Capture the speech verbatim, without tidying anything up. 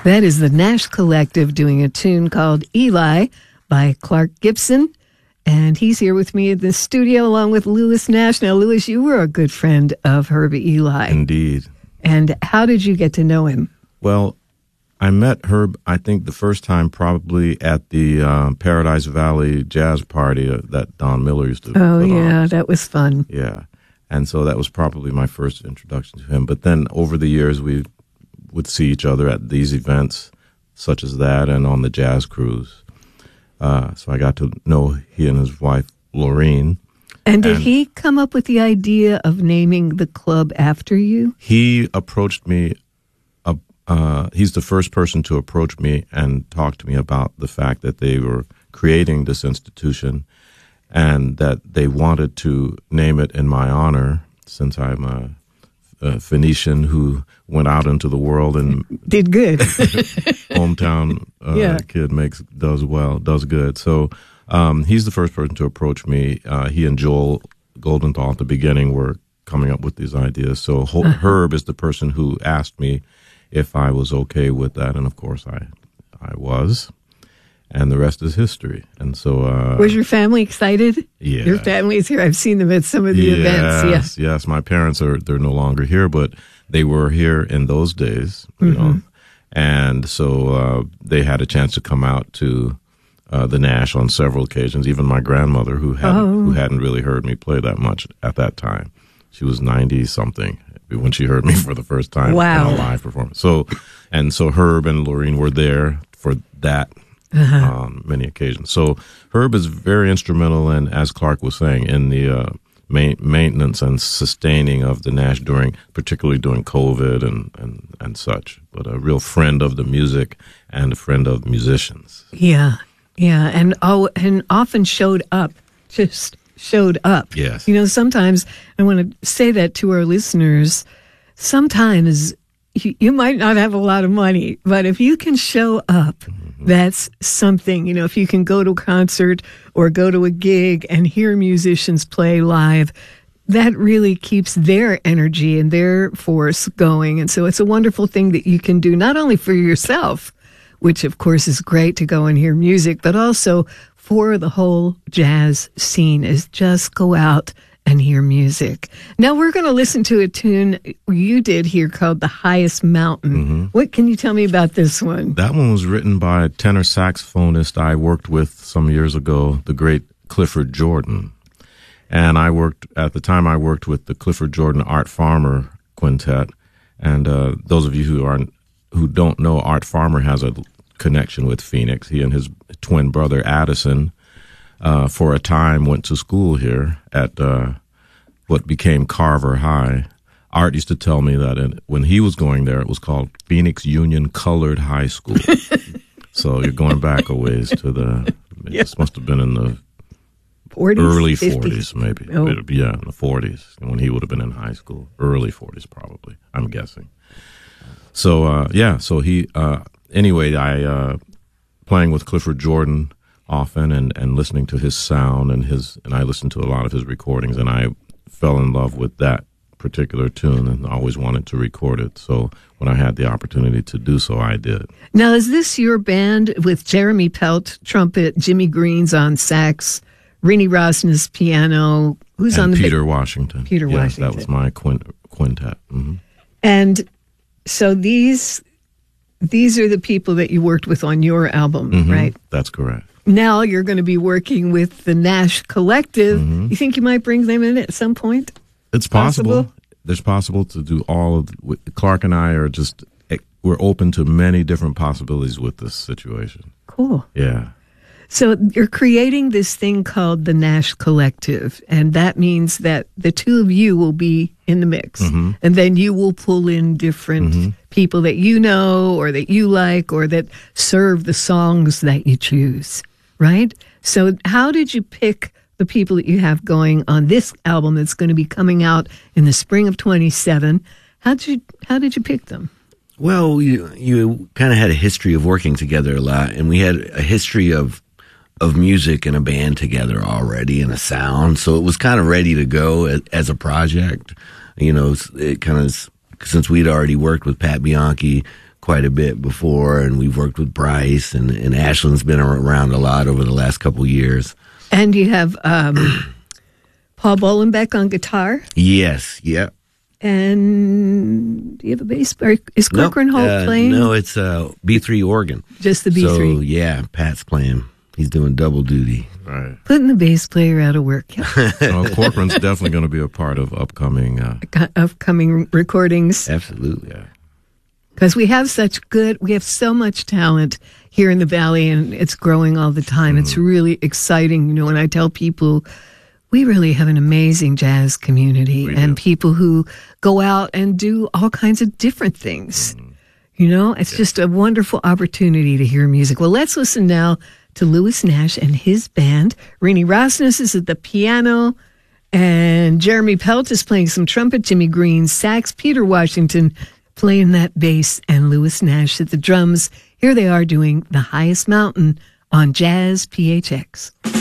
That is the Nash Collective doing a tune called Eli by Clark Gibson. And he's here with me in the studio along with Louis Nash. Now, Louis, you were a good friend of Herbie Eli. Indeed. And how did you get to know him? Well, I met Herb, I think, the first time probably at the uh, Paradise Valley Jazz Party uh, that Don Miller used to Oh, put yeah, on. that was fun. Yeah. And so that was probably my first introduction to him. But then over the years, we would see each other at these events, such as that, and on the jazz cruise. Uh, so I got to know he and his wife, Laureen. And did and he come up with the idea of naming the club after you? He approached me. Uh, uh, he's the first person to approach me and talk to me about the fact that they were creating this institution and that they wanted to name it in my honor, since I'm a, a Phoenician who went out into the world and did good. Hometown uh, yeah. kid makes does well, does good. So um, he's the first person to approach me. Uh, he and Joel Goldenthal at the beginning were coming up with these ideas. So Ho- uh-huh. Herb is the person who asked me if I was okay with that, and of course I, I was. And the rest is history. And so, uh, was your family excited? Yeah. Your family is here. I've seen them at some of the yes, events. Yes, yes. My parents are, they're no longer here, but they were here in those days, you mm-hmm. know. And so, uh, they had a chance to come out to, uh, the Nash on several occasions. Even my grandmother, who hadn't, oh. who hadn't really heard me play that much at that time. She was ninety something when she heard me for the first time wow. in a live performance. So, and so Herb and Laureen were there for that. Uh-huh. On many occasions. So Herb is very instrumental in, as Clark was saying, in the uh, ma- maintenance and sustaining of the Nash during, particularly during COVID and, and, and such. But a real friend of the music and a friend of musicians. Yeah, yeah, and oh, and often showed up, just showed up. Yes. You know, sometimes I want to say that to our listeners. Sometimes you, you might not have a lot of money, but if you can show up. That's something, you know, if you can go to a concert or go to a gig and hear musicians play live, that really keeps their energy and their force going. And so it's a wonderful thing that you can do, not only for yourself, which of course is great to go and hear music, but also for the whole jazz scene, is just go out and hear music. Now we're going to listen to a tune you did here called The Highest Mountain. Mm-hmm. What can you tell me about this one? That one was written by a tenor saxophonist I worked with some years ago, the great Clifford Jordan. And I worked, at the time I worked with the Clifford Jordan Art Farmer Quintet. And uh, those of you who aren't, who don't know, Art Farmer has a connection with Phoenix. He and his twin brother Addison Uh, for a time went to school here at uh, what became Carver High. Art used to tell me that in, when he was going there, it was called Phoenix Union Colored High School. So you're going back a ways to the, yeah. This must have been in the forties, early fifties. forties, maybe. Oh. Yeah, in the forties, when he would have been in high school. Early forties, probably, I'm guessing. So, uh, yeah, so he, uh, anyway, I, uh, playing with Clifford Jordan often and, and listening to his sound and his, and I listened to a lot of his recordings, and I fell in love with that particular tune and always wanted to record it. So when I had the opportunity to do so, I did. Now, is this your band with Jeremy Pelt, trumpet, Jimmy Green's on sax, Rini Rosnes piano, who's and on the Peter ba- Washington. Peter yes, Washington. That was my quint- quintet. Mm-hmm. And so these these are the people that you worked with on your album, Mm-hmm. right? That's correct. Now you're going to be working with the Nash Collective. Mm-hmm. You think you might bring them in at some point? It's possible. possible. It's possible to do all of. Clark and I are just we're open to many different possibilities with this situation. Cool. Yeah. So you're creating this thing called the Nash Collective, and that means that the two of you will be in the mix, mm-hmm. and then you will pull in different mm-hmm. people that you know or that you like or that serve the songs that you choose, right? So how did you pick the people that you have going on this album that's going to be coming out in the spring of twenty-seven? How did you, how did you pick them? Well, you, you kind of had a history of working together a lot, and we had a history of of music and a band together already and a sound. So it was kind of ready to go as, as a project. You know, it kind of, since we'd already worked with Pat Bianchi, quite a bit before, and we've worked with Bryce, and, and Ashland's been around a lot over the last couple of years. And you have um, Paul Bolenbeck on guitar. Yes, yep. And do you have a bass? Or is Corcoran nope, Holt uh, playing? No, it's uh, B three organ. Just the B three. So, yeah, Pat's playing. He's doing double duty. Right. Putting the bass player out of work. Yeah. Well, Corcoran's definitely going to be a part of upcoming... Uh, upcoming recordings. Absolutely. yeah. Because we have such good, we have so much talent here in the Valley, and it's growing all the time. Mm-hmm. It's really exciting. You know, when I tell people, we really have an amazing jazz community We and do. people who go out and do all kinds of different things. Mm-hmm. You know, it's yeah. just a wonderful opportunity to hear music. Well, let's listen now to Louis Nash and his band. Renee Rasmus is at the piano, and Jeremy Pelt is playing some trumpet, Jimmy Green sax, Peter Washington playing that bass, and Louis Nash at the drums. Here they are doing The Highest Mountain on Jazz P H X.